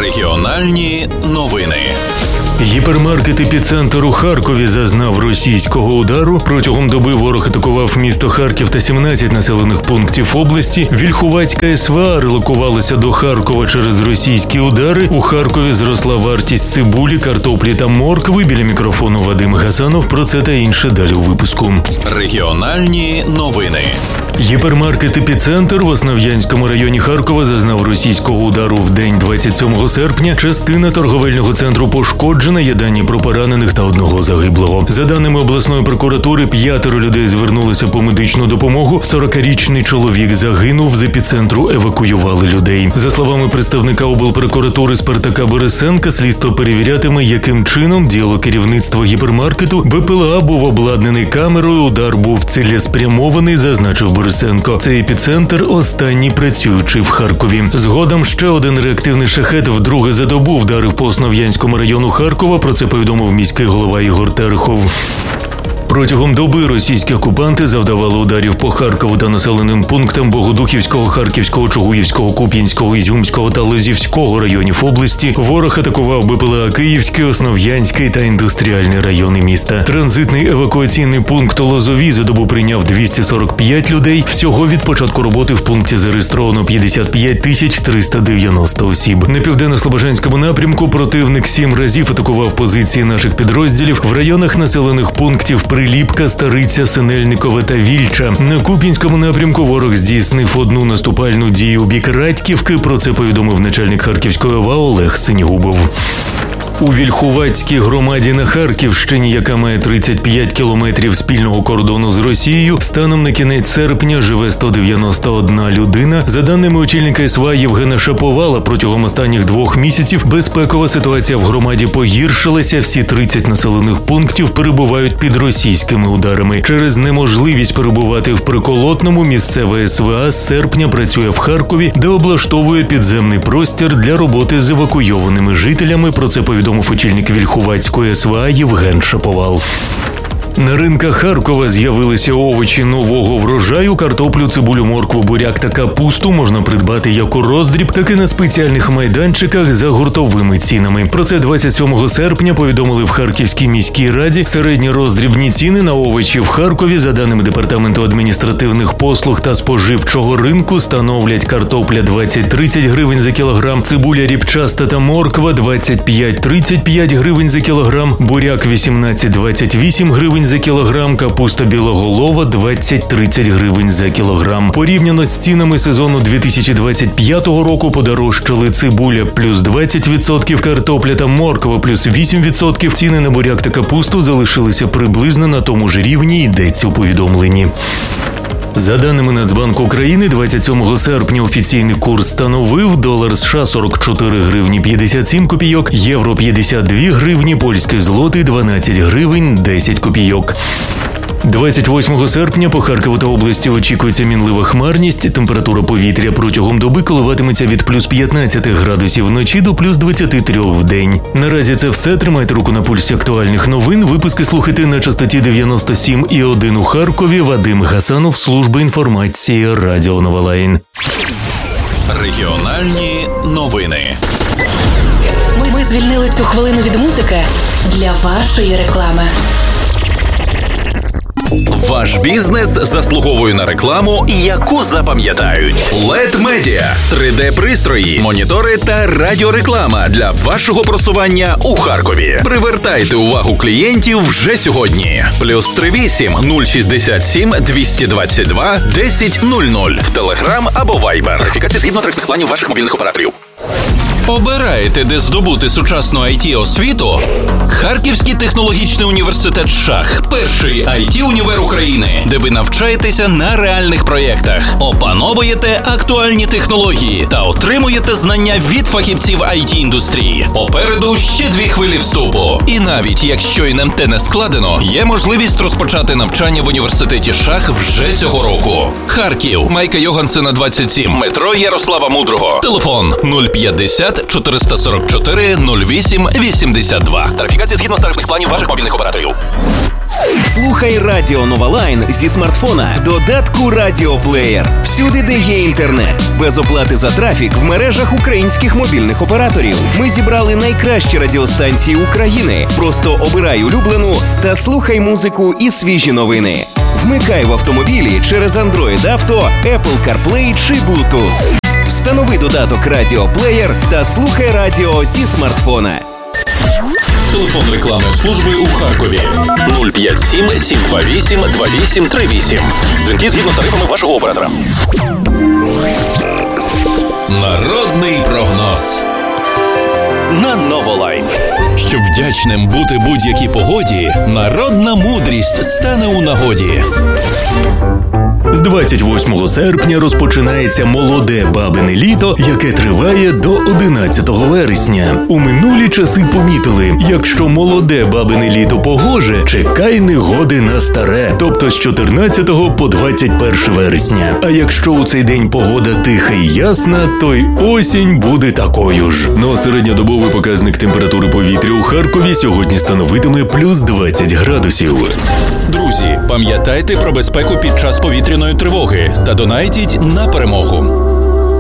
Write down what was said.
Регіональні новини. Гіпермаркет «Епіцентр» у Харкові зазнав російського удару. Протягом доби ворог атакував місто Харків та 17 населених пунктів області. Вільхувацька СВА релокувалася до Харкова через російські удари. У Харкові зросла вартість цибулі, картоплі та моркви. Біля мікрофону Вадим Гасанов. Про це та інше далі у випуску. Регіональні новини. Гіпермаркет «Епіцентр» в Основ'янському районі Харкова зазнав російського удару в день 27 серпня. Частина торговельного центру пошкоджена, є дані про поранених та одного загиблого. За даними обласної прокуратури, 5 людей звернулися по медичну допомогу. 40-річний чоловік загинув, з епіцентру евакуювали людей. За словами представника облпрокуратури Спартака Борисенка, слідство перевірятиме, яким чином діяло керівництво гіпермаркету. БПЛА був обладнаний камерою, удар був цілеспрямований, зазначив Борисенко. Цей епіцентр останній працюючий в Харкові. Згодом ще один реактивний шахет вдруге за добу вдарив по Основ'янському району Харкова. Про це повідомив міський голова Ігор Терехов. Протягом доби російські окупанти завдавали ударів по Харкову та населеним пунктам Богодухівського, Харківського, Чугуївського, Куп'янського, Ізюмського та Лозівського районів області. Ворог атакував БПЛА Київський, Основ'янський та індустріальний райони міста. Транзитний евакуаційний пункт у Лозові за добу прийняв 245 людей. Всього від початку роботи в пункті зареєстровано 55 390 осіб. На південно-слобожанському напрямку противник 7 разів атакував позиції наших підрозділів в районах населених пунктів Приліпка, Стариця, Синельникове та Вільча. На Куп'янському напрямку ворог здійснив одну наступальну дію у бік Радьківки. Про це повідомив начальник Харківської ОВА Олег Синігубов. У Вільхувацькій громаді на Харківщині, яка має 35 кілометрів спільного кордону з Росією, станом на кінець серпня живе 191 людина. За даними очільника СВА Євгена Шаповала, протягом останніх 2 місяців безпекова ситуація в громаді погіршилася. Всі 30 населених пунктів перебувають під російськими ударами. Через неможливість перебувати в Приколотному місцева СВА з серпня працює в Харкові, де облаштовує підземний простір для роботи з евакуйованими жителями. Про це повідомив очільник Вільхувацької СВА Євген Шаповал. На ринках Харкова з'явилися овочі нового врожаю. Картоплю, цибулю, моркву, буряк та капусту можна придбати як у роздріб, так і на спеціальних майданчиках за гуртовими цінами. Про це 27 серпня повідомили в Харківській міській раді. Середні роздрібні ціни на овочі в Харкові, за даними Департаменту адміністративних послуг та споживчого ринку, становлять: картопля 20-30 гривень за кілограм, цибуля ріпчаста та морква 25-35 гривень за кілограм, буряк 18-28 гривень за кілограм, капуста білоголова 20-30 гривень за кілограм. Порівняно з цінами сезону 2025 року подорожчали цибуля плюс 20%, картопля та морква плюс 8%. Ціни на буряк та капусту залишилися приблизно на тому ж рівні, йдеться у повідомленні. За даними Нацбанку України, 27 серпня офіційний курс становив: долар США 44 гривні 57 копійок, євро 52 гривні, польський злотий 12 гривень 10 копійок. 28 серпня по Харкову та області очікується мінлива хмарність. Температура повітря протягом доби коливатиметься від плюс 15 градусів вночі до плюс 23 в день. Наразі це все. Тримайте руку на пульсі актуальних новин. Випуски слухайте на частоті 97,1 у Харкові. Вадим Гасанов, служба інформації, Радіо Нова Лайн. Регіональні новини. Ми звільнили цю хвилину від музики для вашої реклами. Ваш бізнес заслуговує на рекламу, яку запам'ятають. LED Media – 3D-пристрої, монітори та радіореклама для вашого просування у Харкові. Привертайте увагу клієнтів вже сьогодні. +38 067 222 1000 в Telegram або Viber. Верифікація згідно тарифних планів ваших мобільних операторів. Обираєте, де здобути сучасну IT-освіту? Харківський технологічний університет ШАХ – перший IT-універ України, де ви навчаєтеся на реальних проєктах, опановуєте актуальні технології та отримуєте знання від фахівців IT-індустрії. Попереду ще 2 хвилі вступу. І навіть якщо НМТ не складено, є можливість розпочати навчання в університеті ШАХ вже цього року. Харків. Майка Йогансена, 27. Метро Ярослава Мудрого. Телефон 050 70 444 08 82. Тарифікація згідно з тарифних планів ваших мобільних операторів. Слухай Радіо Нова Лайн зі смартфона, додатку Радіоплеєр. Всюди, де є інтернет. Без оплати за трафік в мережах українських мобільних операторів. Ми зібрали найкращі радіостанції України. Просто обирай улюблену та слухай музику і свіжі новини. Вмикай в автомобілі через Android Auto, Apple CarPlay чи Bluetooth. Встанови додаток Радіоплеєр та слухай радіо зі смартфона. Телефон рекламної служби у Харкові 057 728 2838. Дзвінки згідно з тарифами вашого оператора. Народний прогноз на Новолайн. Щоб вдячним бути будь-якій погоді, народна мудрість стане у нагоді. З 28 серпня розпочинається молоде бабине літо, яке триває до 11 вересня. У минулі часи помітили, якщо молоде бабине літо погоже, чекай негоди на старе, тобто з 14 по 21 вересня. А якщо у цей день погода тиха і ясна, то й осінь буде такою ж. Ну а середньодобовий показник температури повітря у Харкові сьогодні становитиме плюс 20 градусів. Друзі, пам'ятайте про безпеку під час повітряної тривоги та донайтіть на перемогу.